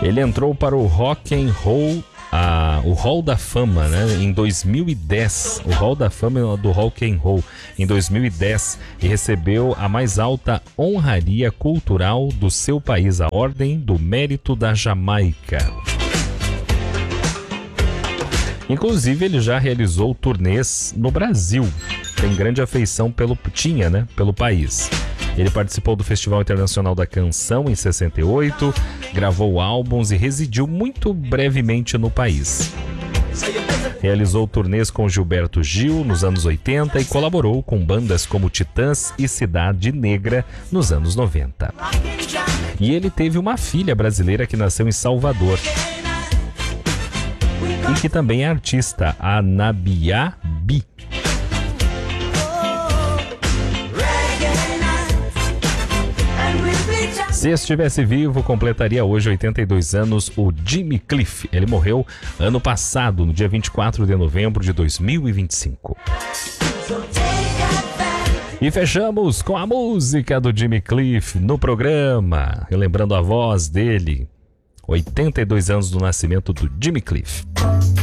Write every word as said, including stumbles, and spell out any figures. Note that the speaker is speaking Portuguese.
Ele entrou para o Rock and Roll, a, o Hall da Fama, né, em dois mil e dez, o Hall da Fama do Rock and Roll em dois mil e dez, e recebeu a mais alta honraria cultural do seu país, a Ordem do Mérito da Jamaica. Inclusive, ele já realizou turnês no Brasil. Tem grande afeição pelo tinha, né, pelo país. Ele participou do Festival Internacional da Canção em sessenta e oito, gravou álbuns e residiu muito brevemente no país. Realizou turnês com Gilberto Gil nos anos oitenta e colaborou com bandas como Titãs e Cidade Negra nos anos noventa. E ele teve uma filha brasileira que nasceu em Salvador e que também é artista, a Nabia Bi. Se estivesse vivo, completaria hoje oitenta e dois anos o Jimmy Cliff. Ele morreu ano passado, no dia vinte e quatro de novembro de dois mil e vinte e cinco. E fechamos com a música do Jimmy Cliff no programa, relembrando a voz dele. oitenta e dois anos do nascimento do Jimmy Cliff.